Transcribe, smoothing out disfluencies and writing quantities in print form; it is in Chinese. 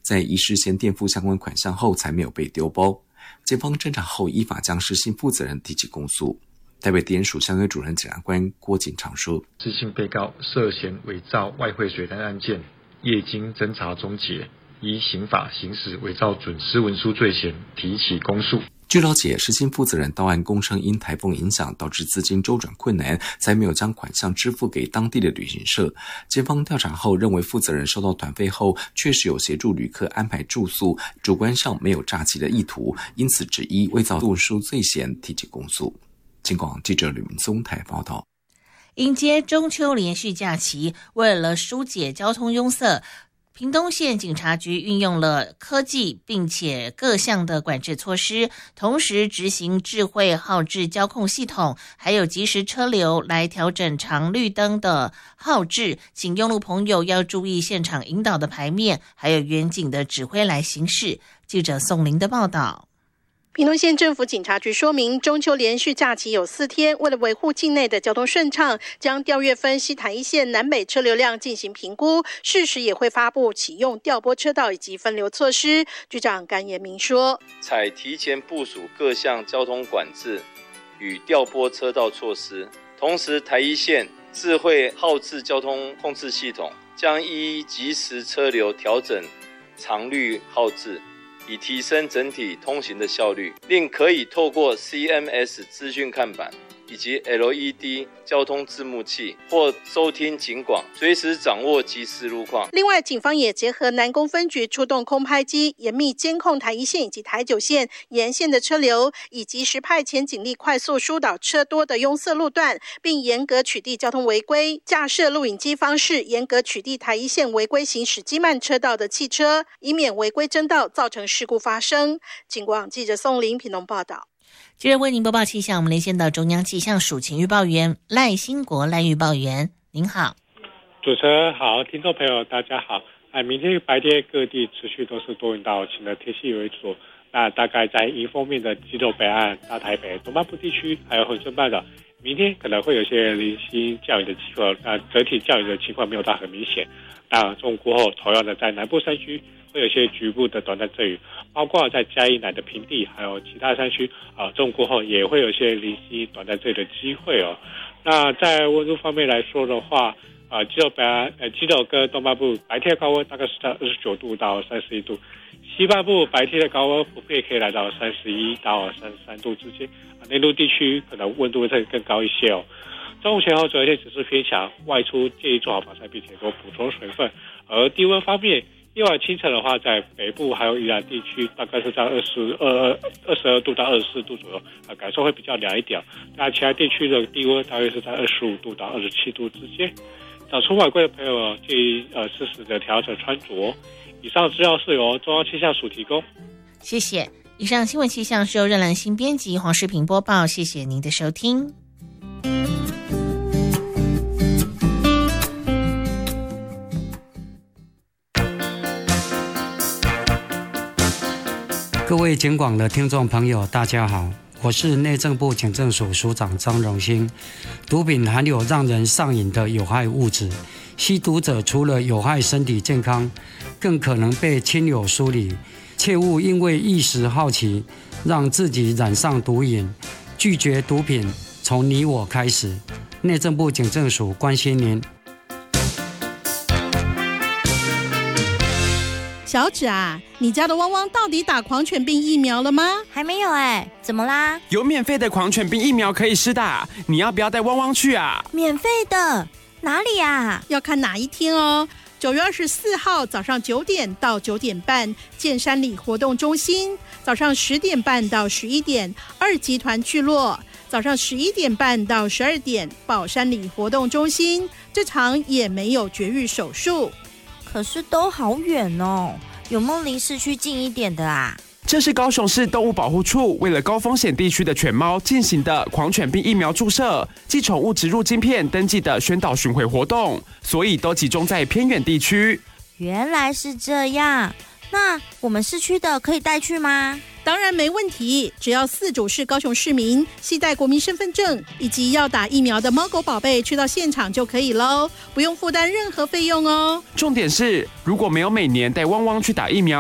在已事先垫付相关款项后才没有被丢包。检方侦查后依法将失信负责人提起公诉。台北地检署相约主任检察官郭景长说， 失信被告涉嫌伪造外汇水单案件，业经侦查终结，依刑法行使伪造准私文书罪嫌提起公诉。 据了解，失信负责人到案供称因台风影响导致资金周转困难，才没有将款项支付给当地的旅行社。检方调查后认为，负责人收到团费后确实有协助旅客安排住宿，主观上没有诈欺的意图，因此只依伪造文书罪嫌提起公诉。警广记者吕明松台报道。 迎接中秋连续假期，为了疏解交通拥塞，屏东县警察局运用了科技并且各项的管制措施，同时执行智慧号志交控系统，还有即时车流来调整长绿灯的号志，请用路朋友要注意现场引导的牌面，还有远景的指挥来行事。记者宋玲的报道。 屏东县政府警察局说明，中秋连续假期有4天，为了维护境内的交通顺畅，将调阅分析台一线南北车流量进行评估，适时也会发布启用调拨车道以及分流措施。局长甘延明说， 采提前部署各项交通管制与调拨车道措施，同时台一线智慧号志交通控制系统将依即时车流调整长绿号志，以提升整体通行的效率，另可以透过 CMS 资讯看板以及 LED 交通字幕器或收听警广，随时掌握即时路况。 另外，警方也结合南工分局出动空拍机，严密监控台一线以及台9线沿线的车流，以及时派遣警力快速疏导车多的拥塞路段，并严格取缔交通违规，架设录影机方式，严格取缔台一线违规行驶机慢车道的汽车，以免违规争道造成事故发生。警广记者宋玲屏东报道。 接着为您播报气象，我们连线到中央气象署情预报员赖兴国赖预报员，您好。 主持人好，听众朋友大家好。明天白天各地持续都是多云到晴的天气为主。那大概在迎风面的基隆北岸、大台北、东半部地区，还有恒春半岛，明天可能会有些零星降雨的机会。那整体降雨的情况没有到很明显。那中午过后，同样的在南部山区会有些局部的短暂阵雨，包括在嘉义南的平地，还有其他山区中午过后也会有一些零星短暂阵雨的机会哦。那在温度方面来说的话，基隆北岸、基隆跟东半部白天的高温大概是在29度到31度，西半部白天的高温普遍可以来到31到33度之间，内陆地区可能温度会更高一些哦。中午前后紫外线指数偏强，外出建议做好防晒，并且多补充水分。而低温方面，夜晚清晨的话，在北部还有宜兰地区，大概是在22度到24度左右，感受会比较凉一点。那其他地区的低温大约是在25度到27度之间。早出晚归的朋友建议适时的调整穿着。以上资料是由中央气象署提供。 谢谢。以上新闻气象是由任兰新编辑，黄世平播报。谢谢您的收听。 各位警广的听众朋友大家好，我是内政部警政署署长张荣兴。毒品含有让人上瘾的有害物质，吸毒者除了有害身体健康，更可能被亲友疏离，切勿因为一时好奇让自己染上毒瘾。拒绝毒品从你我开始，内政部警政署关心您。 小芷啊，你家的汪汪到底打狂犬病疫苗了吗？ 还没有怎么啦？ 有免费的狂犬病疫苗可以施打，你要不要带汪汪去啊？ 免费的？哪里啊？ 要看哪一天哦。9月24号早上9点到9点半，建山里活动中心；早上10点半到11点，2集团聚落；早上11点半到12点，宝山里活动中心。这场也没有绝育手术。 可是都好远哦，有没有离市区近一点的啊？ 这是高雄市动物保护处为了高风险地区的犬猫进行的狂犬病疫苗注射及宠物植入晶片登记的宣导巡回活动，所以都集中在偏远地区。 原来是这样，那我们市区的可以带去吗？ 当然没问题，只要饲主是高雄市民，携带国民身份证以及要打疫苗的猫狗宝贝去到现场就可以咯，不用负担任何费用哦。 重点是，如果没有每年带汪汪去打疫苗，